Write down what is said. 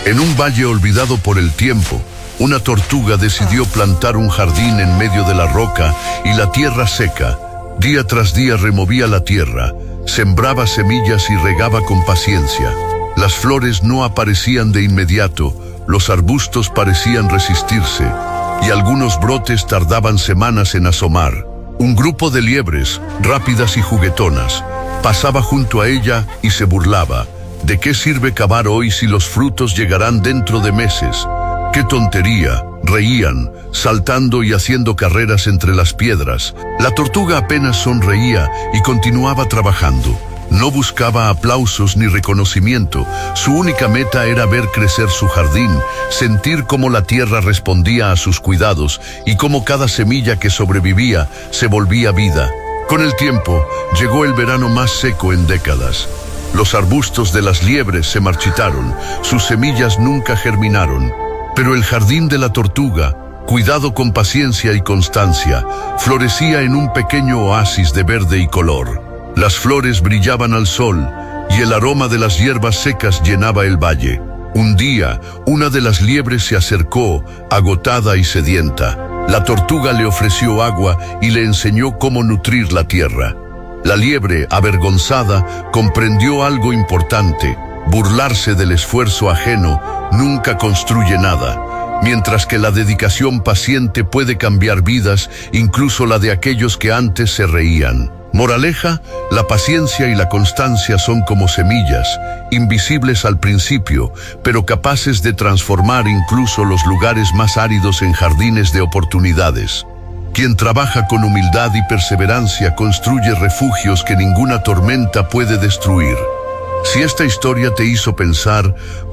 En un valle olvidado por el tiempo, una tortuga decidió plantar un jardín en medio de la roca y la tierra seca. Día tras día removía la tierra, sembraba semillas y regaba con paciencia. Las flores no aparecían de inmediato, los arbustos parecían resistirse, y algunos brotes tardaban semanas en asomar. Un grupo de liebres, rápidas y juguetonas, pasaba junto a ella y se burlaba. ¿De qué sirve cavar hoy si los frutos llegarán dentro de meses? ¡Qué tontería! Reían, saltando y haciendo carreras entre las piedras. La tortuga apenas sonreía y continuaba trabajando. No buscaba aplausos ni reconocimiento. Su única meta era ver crecer su jardín, sentir cómo la tierra respondía a sus cuidados y cómo cada semilla que sobrevivía se volvía vida. Con el tiempo, llegó el verano más seco en décadas. Los arbustos de las liebres se marchitaron, sus semillas nunca germinaron. Pero el jardín de la tortuga, cuidado con paciencia y constancia, florecía en un pequeño oasis de verde y color. Las flores brillaban al sol y el aroma de las hierbas secas llenaba el valle. Un día, una de las liebres se acercó, agotada y sedienta. La tortuga le ofreció agua y le enseñó cómo nutrir la tierra. La liebre, avergonzada, comprendió algo importante. Burlarse del esfuerzo ajeno nunca construye nada, mientras que la dedicación paciente puede cambiar vidas, incluso la de aquellos que antes se reían. Moraleja: la paciencia y la constancia son como semillas, invisibles al principio, pero capaces de transformar incluso los lugares más áridos en jardines de oportunidades. Quien trabaja con humildad y perseverancia construye refugios que ninguna tormenta puede destruir. Si esta historia te hizo pensar,